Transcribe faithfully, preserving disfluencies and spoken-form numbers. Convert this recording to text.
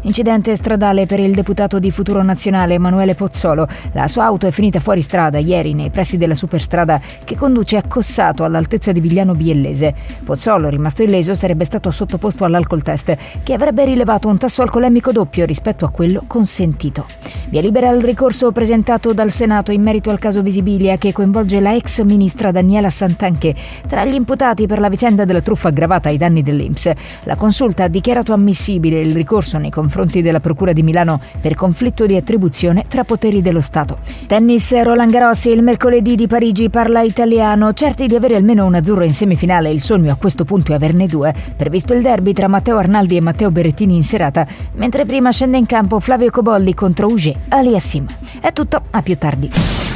Incidente stradale per il deputato di Futuro Nazionale Emanuele Pozzolo. La sua auto è finita fuori strada ieri nei pressi della superstrada che conduce a Cossato all'altezza di Vigliano Biellese. Pozzolo, rimasto illeso, sarebbe stato sottoposto all'alcol test che avrebbe rilevato un tasso alcolemico doppio rispetto a quello consentito. Via libera al ricorso presentato dal Senato in merito al caso Visibilia che coinvolge la ex ministra Daniela Santanchè tra gli imputati per la vicenda della truffa aggravata ai danni dell'I N P S. La Consulta ha dichiarato ammissibile il ricorso nei confronti della Procura di Milano per conflitto di attribuzione tra poteri dello Stato. Tennis, Roland Garros, il mercoledì di Parigi parla italiano, certi di avere almeno un azzurro in semifinale. Il sogno a questo punto è averne due. Previsto il derby tra Matteo Arnaldi e Matteo Berrettini in serata, mentre prima scende in campo Flavio Cobolli contro Auger Aliassime. È tutto, a più tardi.